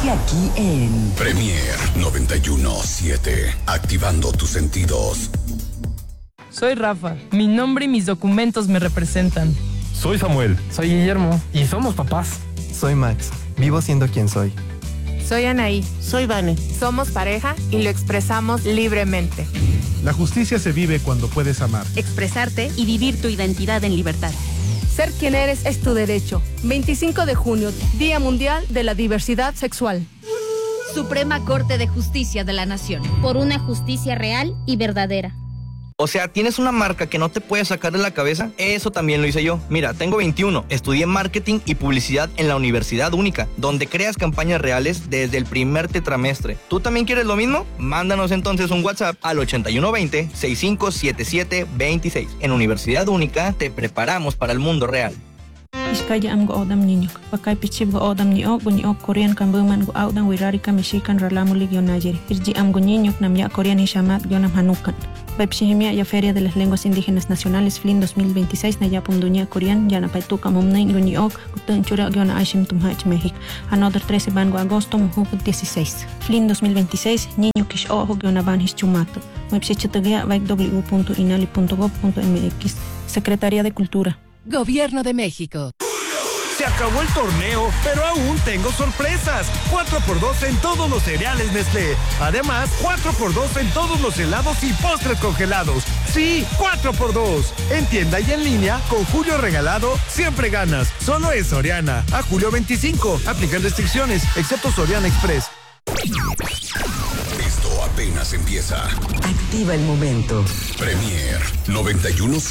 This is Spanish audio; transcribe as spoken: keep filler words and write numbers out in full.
Sigue aquí en Premier noventa y uno punto siete, activando tus sentidos. Soy Rafa, mi nombre y mis documentos me representan. Soy Samuel. Soy Guillermo. Y somos papás. Soy Max, vivo siendo quien soy. Soy Anaí. Soy Vane. Somos pareja y lo expresamos libremente. La justicia se vive cuando puedes amar, expresarte y vivir tu identidad en libertad. Ser quien eres es tu derecho. veinticinco de junio, Día Mundial de la Diversidad Sexual. Suprema Corte de Justicia de la Nación. Por una justicia real y verdadera. O sea, ¿tienes una marca que no te puedes sacar de la cabeza? Eso también lo hice yo. Mira, tengo veintiuno, estudié marketing y publicidad en la Universidad Única, donde creas campañas reales desde el primer tetramestre. ¿Tú también quieres lo mismo? Mándanos entonces un WhatsApp al ochenta y uno veinte, sesenta y cinco setenta y siete veintiséis. En Universidad Única te preparamos para el mundo real. Iskaya am go odam niño, pakay pichib go odam niyo, gunyo Korean kambuman go audang wirari kamishikan ralamulig yon Nigeria. Irji am go niño nam ya Korean ishamat yon am hanukan. Pepsihimia ya Feria de las Lenguas Indígenas Nacionales F L I N dos mil veintiséis na yapum dunia Korean ya na paituka mumnain gunyo kutun chura yon aishim tumhach México. Another trece bango agosto muhuput dieciséis. F L I N dos mil veintiséis niño kish ojo yon aban hischumato. Website vaik w punto inali punto gov punto m x. Secretaría de Cultura. Gobierno de México. Se acabó el torneo, pero aún tengo sorpresas. cuatro por dos en todos los cereales Nestlé. Además, cuatro por dos en todos los helados y postres congelados. Sí, cuatro por dos. En tienda y en línea, con Julio Regalado, siempre ganas. Solo es Soriana. A julio veinticinco. Aplican restricciones, excepto Soriana Express. Esto apenas empieza. Activa el momento. Premier noventa y uno punto